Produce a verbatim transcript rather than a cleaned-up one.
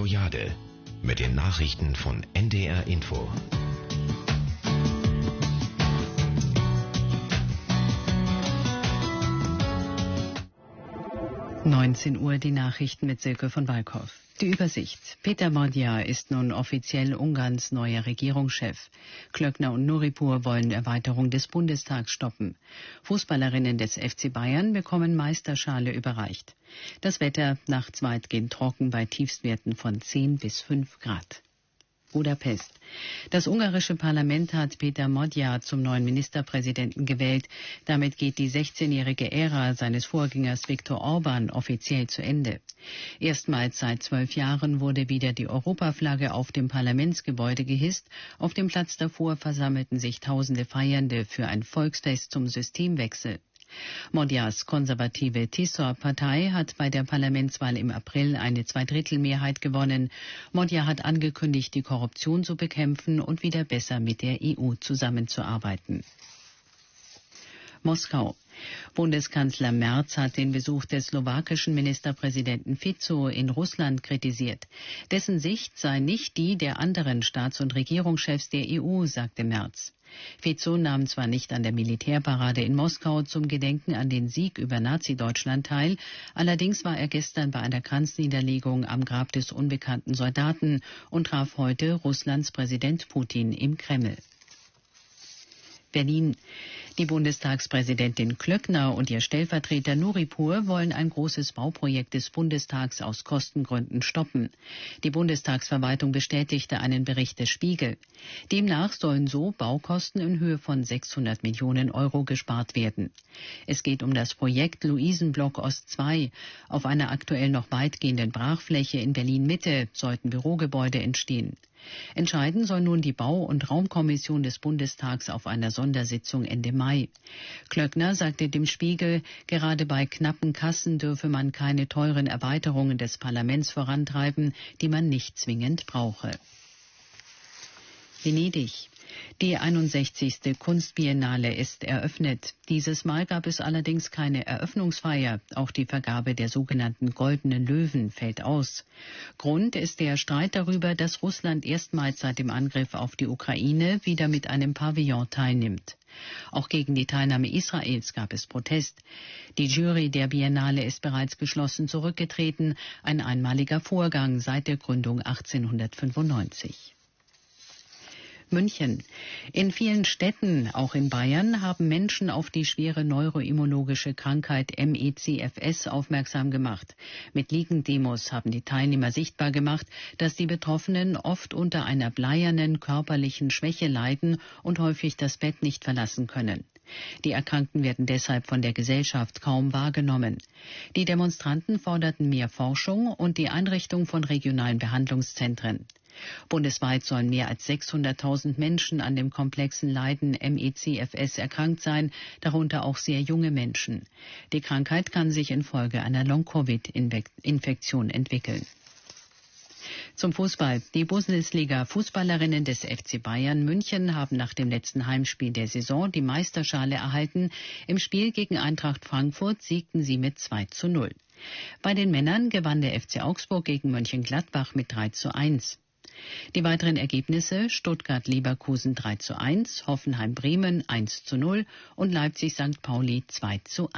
Floriade mit den Nachrichten von N D R Info. neunzehn Uhr die Nachrichten mit Silke von Walkhoff. Die Übersicht. Peter Magyar ist nun offiziell Ungarns neuer Regierungschef. Klöckner und Nuripur wollen Erweiterung des Bundestags stoppen. Fußballerinnen des F C Bayern bekommen Meisterschale überreicht. Das Wetter nachts weitgehend trocken bei Tiefstwerten von zehn bis fünf Grad. Budapest. Das ungarische Parlament hat Peter Magyar zum neuen Ministerpräsidenten gewählt. Damit geht die sechzehnjährige Ära seines Vorgängers Viktor Orban offiziell zu Ende. Erstmals seit zwölf Jahren wurde wieder die Europaflagge auf dem Parlamentsgebäude gehisst. Auf dem Platz davor versammelten sich tausende Feiernde für ein Volksfest zum Systemwechsel. Magyars konservative Tisza-Partei hat bei der Parlamentswahl im April eine Zweidrittelmehrheit gewonnen. Magyar hat angekündigt, die Korruption zu bekämpfen und wieder besser mit der E U zusammenzuarbeiten. Moskau. Bundeskanzler Merz hat den Besuch des slowakischen Ministerpräsidenten Fico in Russland kritisiert. Dessen Sicht sei nicht die der anderen Staats- und Regierungschefs der E U, sagte Merz. Fico nahm zwar nicht an der Militärparade in Moskau zum Gedenken an den Sieg über Nazi-Deutschland teil, allerdings war er gestern bei einer Kranzniederlegung am Grab des unbekannten Soldaten und traf heute Russlands Präsident Putin im Kreml. Berlin. Die Bundestagspräsidentin Klöckner und ihr Stellvertreter Nuripur wollen ein großes Bauprojekt des Bundestags aus Kostengründen stoppen. Die Bundestagsverwaltung bestätigte einen Bericht des Spiegel. Demnach sollen so Baukosten in Höhe von sechshundert Millionen Euro gespart werden. Es geht um das Projekt Luisenblock Ost zwei. Auf einer aktuell noch weitgehenden Brachfläche in Berlin-Mitte sollten Bürogebäude entstehen. Entscheiden soll nun die Bau- und Raumkommission des Bundestags auf einer Sondersitzung Ende Mai. Klöckner sagte dem Spiegel, gerade bei knappen Kassen dürfe man keine teuren Erweiterungen des Parlaments vorantreiben, die man nicht zwingend brauche. Venedig. Die einundsechzigste Kunstbiennale ist eröffnet. Dieses Mal gab es allerdings keine Eröffnungsfeier. Auch die Vergabe der sogenannten Goldenen Löwen fällt aus. Grund ist der Streit darüber, dass Russland erstmals seit dem Angriff auf die Ukraine wieder mit einem Pavillon teilnimmt. Auch gegen die Teilnahme Israels gab es Protest. Die Jury der Biennale ist bereits geschlossen zurückgetreten, ein einmaliger Vorgang seit der Gründung achtzehnhundertfünfundneunzig. München. In vielen Städten, auch in Bayern, haben Menschen auf die schwere neuroimmunologische Krankheit M E C F S aufmerksam gemacht. Mit Liegendemos haben die Teilnehmer sichtbar gemacht, dass die Betroffenen oft unter einer bleiernen körperlichen Schwäche leiden und häufig das Bett nicht verlassen können. Die Erkrankten werden deshalb von der Gesellschaft kaum wahrgenommen. Die Demonstranten forderten mehr Forschung und die Einrichtung von regionalen Behandlungszentren. Bundesweit sollen mehr als sechshunderttausend Menschen an dem komplexen Leiden M E C F S erkrankt sein, darunter auch sehr junge Menschen. Die Krankheit kann sich infolge einer Long-Covid-Infektion entwickeln. Zum Fußball. Die Bundesliga-Fußballerinnen des F C Bayern München haben nach dem letzten Heimspiel der Saison die Meisterschale erhalten. Im Spiel gegen Eintracht Frankfurt siegten sie mit zwei zu null. Bei den Männern gewann der F C Augsburg gegen Mönchengladbach mit drei zu eins. Die weiteren Ergebnisse: Stuttgart-Leverkusen drei zu eins, Hoffenheim-Bremen eins zu null und Leipzig-Sankt Pauli zwei zu eins.